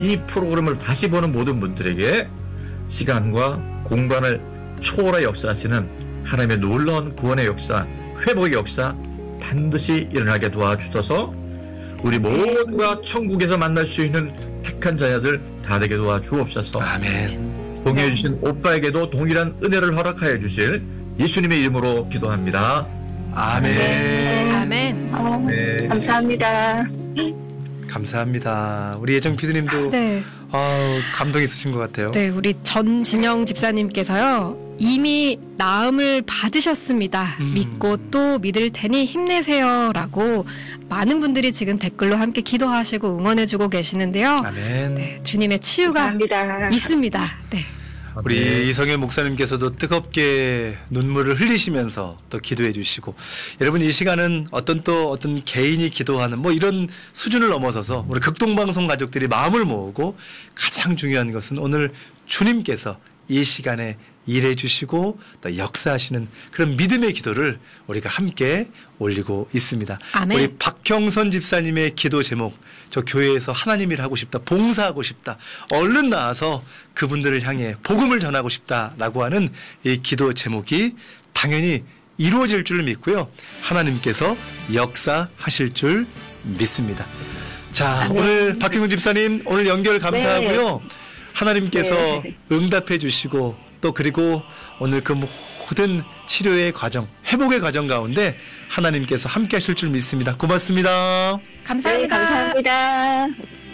이 프로그램을 다시 보는 모든 분들에게 시간과 공간을 초월해 역사하시는 하나님의 놀라운 구원의 역사, 회복의 역사 반드시 일어나게 도와주셔서 우리 모두가 천국에서 만날 수 있는 택한 자녀들 다 되게 도와주옵소서. 아멘. 동의해 주신 오빠에게도 동일한 은혜를 허락하여 주실 예수님의 이름으로 기도합니다. 아멘. 아멘. 네. 감사합니다. 감사합니다. 우리 예정 PD님도 네. 감동 있으신 것 같아요. 네, 우리 전진영 집사님께서요. 이미 나음을 받으셨습니다. 믿고 또 믿을 테니 힘내세요라고 많은 분들이 지금 댓글로 함께 기도하시고 응원해주고 계시는데요. 아멘. 네, 주님의 치유가 감사합니다. 있습니다. 네. 우리 이성현 목사님께서도 뜨겁게 눈물을 흘리시면서 또 기도해 주시고, 여러분 이 시간은 어떤 개인이 기도하는 뭐 이런 수준을 넘어서서 우리 극동방송 가족들이 마음을 모으고 가장 중요한 것은 오늘 주님께서 이 시간에 일해 주시고 또 역사하시는 그런 믿음의 기도를 우리가 함께 올리고 있습니다. 아멘. 우리 박형선 집사님의 기도 제목, 저 교회에서 하나님 일 하고 싶다, 봉사하고 싶다, 얼른 나와서 그분들을 향해 복음을 전하고 싶다라고 하는 이 기도 제목이 당연히 이루어질 줄 믿고요. 하나님께서 역사하실 줄 믿습니다. 자, 아멘. 오늘 박형선 집사님 오늘 연결 감사하고요. 하나님께서 네. 응답해 주시고 또 그리고 오늘 그 모든 치료의 과정, 회복의 과정 가운데 하나님께서 함께 하실 줄 믿습니다. 고맙습니다. 감사합니다. 네, 감사합니다.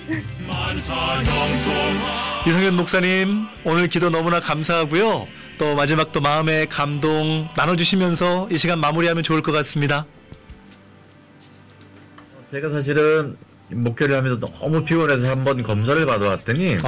이성현 목사님 오늘 기도 너무나 감사하고요. 또 마지막 또 마음의 감동 나눠주시면서 이 시간 마무리하면 좋을 것 같습니다. 제가 사실은 목회를 하면서 너무 피곤해서 한번 검사를 받아왔더니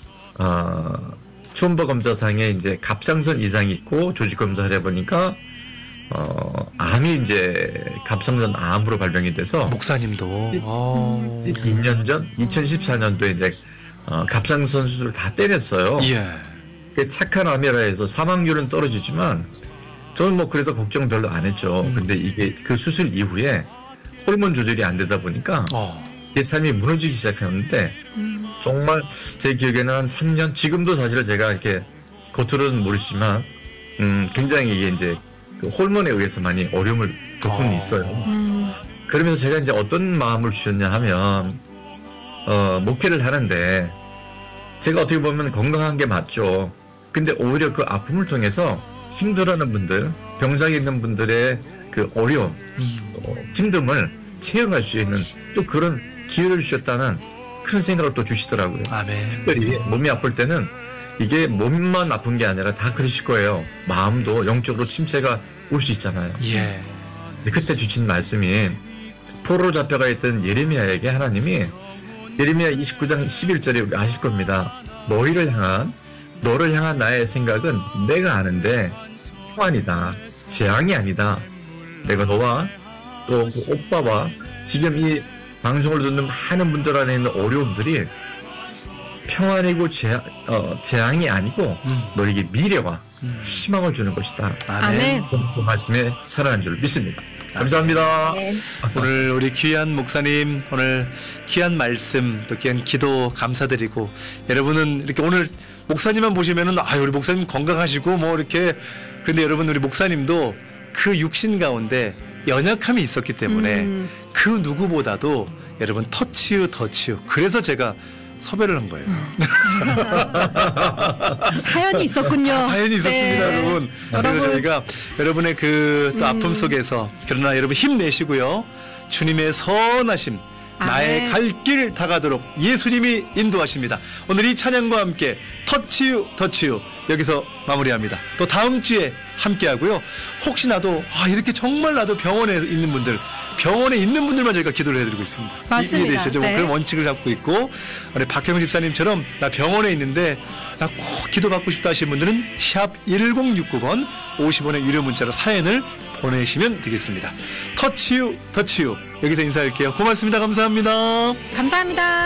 추음보 검사상에 이제 갑상선 이상이 있고 조직 검사를 해보니까 암이 이제 갑상선 암으로 발병이 돼서 목사님도 2년 전 2014년도에 이제 갑상선 수술을 다 때렸어요. 예. 그 착한 암이라 해서 사망률은 떨어지지만 저는 뭐 그래서 걱정 별로 안 했죠. 근데 이게 그 수술 이후에 호르몬 조절이 안 되다 보니까 제 삶이 무너지기 시작했는데 정말 제 기억에는 한 3년, 지금도 사실 제가 이렇게 겉으로는 모르지만 굉장히 이게 이제 그 호르몬에 의해서 많이 어려움을 겪고 있어요. 그러면서 제가 이제 어떤 마음을 주셨냐 하면 목회를 하는데 제가 어떻게 보면 건강한 게 맞죠. 근데 오히려 그 아픔을 통해서 힘들어하는 분들, 병상에 있는 분들의 그 어려움, 힘듦을 체험할 수 있는 또 그런 기회를 주셨다는 그런 생각을 또 주시더라고요. 아멘. 특별히 몸이 아플 때는 이게 몸만 아픈 게 아니라 다 그러실 거예요. 마음도 영적으로 침체가 올 수 있잖아요. 예. 근데 그때 주신 말씀이 포로로 잡혀가 있던 예레미야에게 하나님이 예레미야 29장 11절에 우리 아실 겁니다. 너를 향한 나의 생각은 내가 아는데 평안이다. 재앙이 아니다. 내가 너와 또 그 오빠와 지금 이 방송을 듣는 많은 분들 안에 있는 어려움들이 평안이고 재앙이 아니고 너에게 미래와 희망을 주는 것이다. 아멘. 그 말씀에 살아난 줄 믿습니다. 감사합니다. 네. 오늘 우리 귀한 목사님 오늘 귀한 말씀 또 귀한 기도 감사드리고, 여러분은 이렇게 오늘 목사님만 보시면은 우리 목사님 건강하시고 뭐 이렇게, 근데 여러분 우리 목사님도 그 육신 가운데 연약함이 있었기 때문에 그 누구보다도 여러분 터치유 그래서 제가 섭외를 한 거예요. 사연이 있었군요. 사연이 있었습니다, 네. 여러분. 그래서 저희가 여러분의 그 또 아픔 속에서 그러나 여러분 힘내시고요. 주님의 선하심, 나의 갈 길 다가도록 예수님이 인도하십니다. 오늘 이 찬양과 함께 터치유 여기서 마무리합니다. 또 다음 주에 함께 하고요. 혹시나도 이렇게 정말 나도 병원에 있는 분들만 저희가 기도를 해드리고 있습니다. 맞습니다. 이해되시죠? 네. 그런 원칙을 잡고 있고, 우리 박형 집사님처럼 나 병원에 있는데 나 꼭 기도받고 싶다 하시는 분들은 샵 1069번 50원의 유료 문자로 사연을 보내시면 되겠습니다. 터치유 여기서 인사할게요. 고맙습니다. 감사합니다. 감사합니다.